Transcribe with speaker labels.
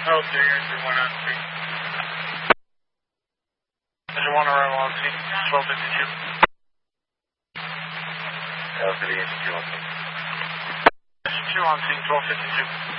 Speaker 1: Oh, 3 engine 1 on 3. Engine 1 arrival on scene, 1252.
Speaker 2: LCD engine 2 on scene.
Speaker 1: Engine 2 on scene, 1252.